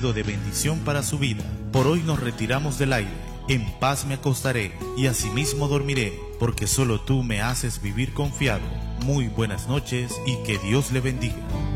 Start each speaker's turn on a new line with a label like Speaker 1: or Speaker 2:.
Speaker 1: sido de bendición para su vida. Por hoy nos retiramos del aire. En paz me acostaré y asimismo dormiré, porque solo tú me haces vivir confiado. Muy buenas noches y que Dios le bendiga.